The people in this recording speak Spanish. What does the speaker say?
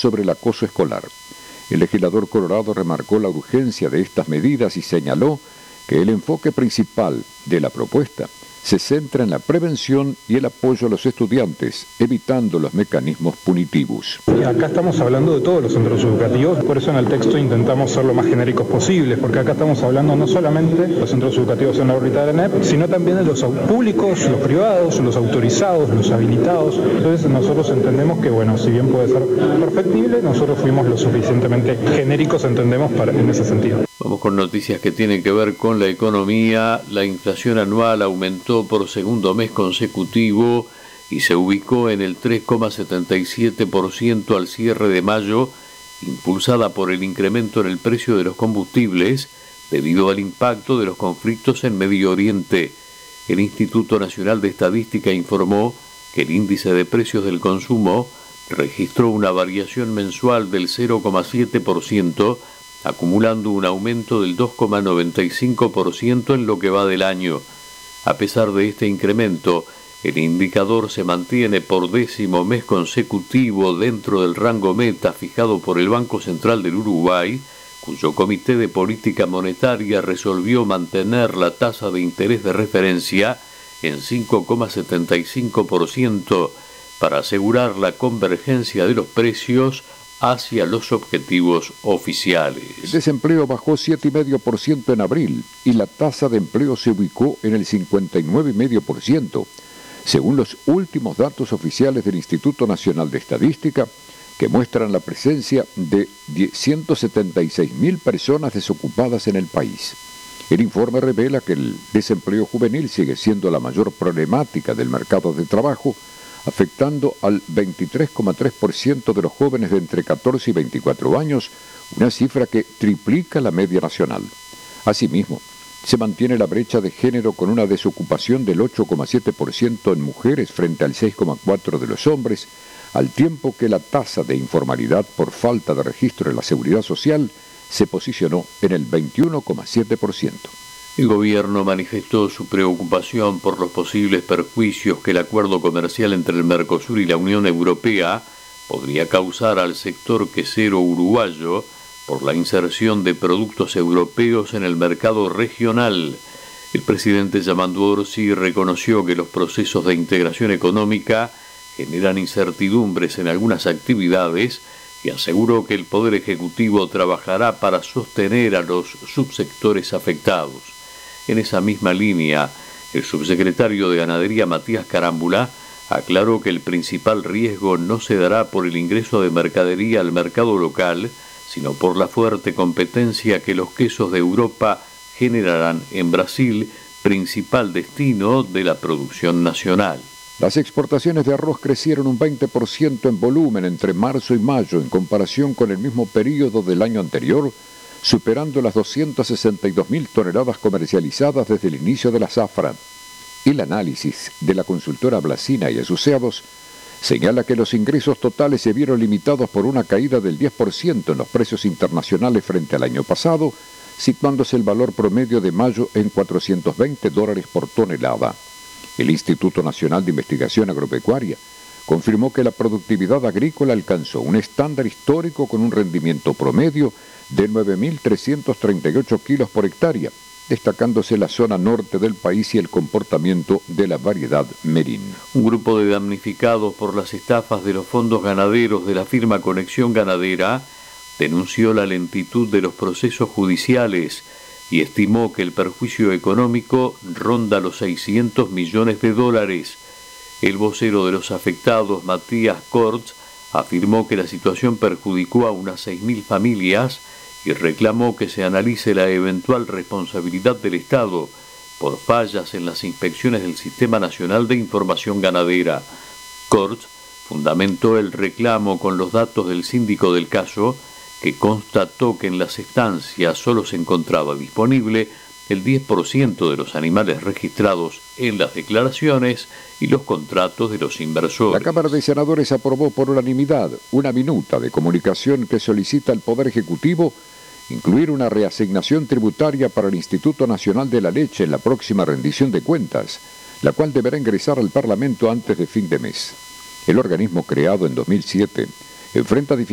sobre el acoso escolar. El legislador colorado remarcó la urgencia de estas medidas y señaló que el enfoque principal de la propuesta se centra en la prevención y el apoyo a los estudiantes, evitando los mecanismos punitivos. Acá estamos hablando de todos los centros educativos, por eso en el texto intentamos ser lo más genéricos posibles, porque acá estamos hablando no solamente de los centros educativos en la órbita de la ANEP, sino también de los públicos, los privados, los autorizados, los habilitados. Entonces nosotros entendemos que, bueno, si bien puede ser perfectible, nosotros fuimos lo suficientemente genéricos, entendemos, en ese sentido. Vamos con noticias que tienen que ver con la economía. La inflación anual aumentó por segundo mes consecutivo y se ubicó en el 3,77% al cierre de mayo, impulsada por el incremento en el precio de los combustibles debido al impacto de los conflictos en Medio Oriente. El Instituto Nacional de Estadística informó que el índice de precios del consumo registró una variación mensual del 0,7%, acumulando un aumento del 2,95% en lo que va del año. A pesar de este incremento, el indicador se mantiene por 10º mes consecutivo dentro del rango meta fijado por el Banco Central del Uruguay, cuyo Comité de Política Monetaria resolvió mantener la tasa de interés de referencia en 5,75% para asegurar la convergencia de los precios hacia los objetivos oficiales. El desempleo bajó 7,5% en abril y la tasa de empleo se ubicó en el 59,5%, según los últimos datos oficiales del Instituto Nacional de Estadística, que muestran la presencia de 176.000 personas desocupadas en el país. El informe revela que el desempleo juvenil sigue siendo la mayor problemática del mercado de trabajo, afectando al 23,3% de los jóvenes de entre 14 y 24 años, una cifra que triplica la media nacional. Asimismo, se mantiene la brecha de género con una desocupación del 8,7% en mujeres frente al 6,4% de los hombres, al tiempo que la tasa de informalidad por falta de registro en la Seguridad Social se posicionó en el 21,7%. El gobierno manifestó su preocupación por los posibles perjuicios que el acuerdo comercial entre el Mercosur y la Unión Europea podría causar al sector quesero uruguayo por la inserción de productos europeos en el mercado regional. El presidente Yamandu Orsi reconoció que los procesos de integración económica generan incertidumbres en algunas actividades y aseguró que el Poder Ejecutivo trabajará para sostener a los subsectores afectados. En esa misma línea, el subsecretario de Ganadería Matías Carámbula aclaró que el principal riesgo no se dará por el ingreso de mercadería al mercado local, sino por la fuerte competencia que los quesos de Europa generarán en Brasil, principal destino de la producción nacional. Las exportaciones de arroz crecieron un 20% en volumen entre marzo y mayo en comparación con el mismo periodo del año anterior, superando las 262.000 toneladas comercializadas desde el inicio de la zafra. El análisis de la consultora Blasina y Asociados señala que los ingresos totales se vieron limitados por una caída del 10% en los precios internacionales frente al año pasado, situándose el valor promedio de mayo en $420 por tonelada. El Instituto Nacional de Investigación Agropecuaria confirmó que la productividad agrícola alcanzó un estándar histórico con un rendimiento promedio de 9.338 kilos por hectárea, destacándose la zona norte del país y el comportamiento de la variedad Merín. Un grupo de damnificados por las estafas de los fondos ganaderos de la firma Conexión Ganadera denunció la lentitud de los procesos judiciales y estimó que el perjuicio económico ronda los $600 millones. El vocero de los afectados, Matías Kortz, afirmó que la situación perjudicó a unas 6.000 familias y reclamó que se analice la eventual responsabilidad del Estado por fallas en las inspecciones del Sistema Nacional de Información Ganadera. Kortz fundamentó el reclamo con los datos del síndico del caso, que constató que en las estancias solo se encontraba disponible el 10% de los animales registrados en las declaraciones y los contratos de los inversores. La Cámara de Senadores aprobó por unanimidad una minuta de comunicación que solicita al Poder Ejecutivo incluir una reasignación tributaria para el Instituto Nacional de la Leche en la próxima rendición de cuentas, la cual deberá ingresar al Parlamento antes de fin de mes. El organismo creado en 2007 enfrenta